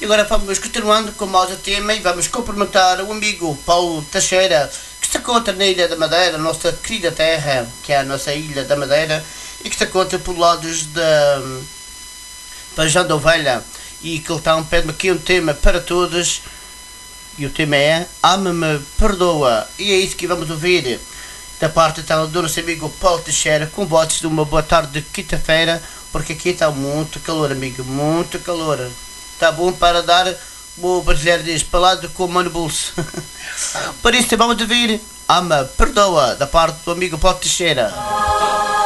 agora vamos continuando com mais o tema e vamos cumprimentar o amigo Paulo Teixeira, que se encontra na Ilha da Madeira, nossa querida terra, que é a nossa Ilha da Madeira, e que se encontra por lados da Pajão da Ovelha, e que ele está pede-me aqui um tema para todos, e o tema é Ama-me, Perdoa, e é isso que vamos ouvir da parte então, do nosso amigo Paulo Teixeira, com votos de uma boa tarde de quinta-feira, porque aqui está muito calor, amigo, muito calor. Está bom para dar, o brasileiro diz, palado com a mão no bolso. Por isso, vamos ouvir Ama, Perdoa, da parte do amigo Paulo Teixeira.